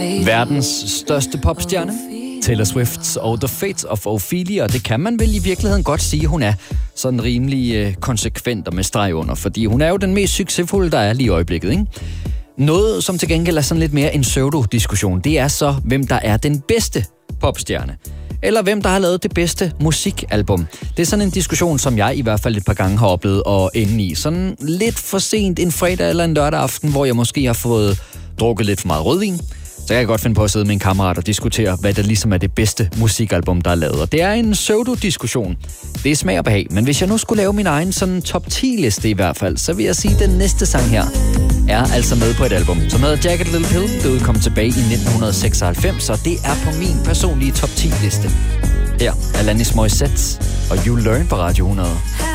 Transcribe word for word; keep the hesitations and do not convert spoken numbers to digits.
Verdens største popstjerne, Taylor Swift og The Fate of Ophelia, det kan man vel i virkeligheden godt sige, hun er sådan rimelig øh, konsekvent og med streg under, fordi hun er jo den mest succesfulde, der er lige i øjeblikket, ikke? Noget, som til gengæld er sådan lidt mere en pseudo-diskussion, det er så, hvem der er den bedste popstjerne. Eller hvem der har lavet det bedste musikalbum. Det er sådan en diskussion, som jeg i hvert fald et par gange har oplevet at ende i. Sådan lidt for sent en fredag eller en lørdag aften, hvor jeg måske har fået drukket lidt for meget rødvin. Så jeg kan godt finde på at sidde med en kammerat og diskutere, hvad der ligesom er det bedste musikalbum, der er lavet. Og det er en pseudo-diskussion. Det er smag og behag. Men hvis jeg nu skulle lave min egen sådan top ti-liste i hvert fald, så vil jeg sige, at den næste sang her er altså med på et album, som hedder Jagged Little Pill. Det udkom tilbage i nitten seksoghalvfems, så det er på min personlige top ti-liste. Her er Alanis Morissette og You Learn på Radio hundrede.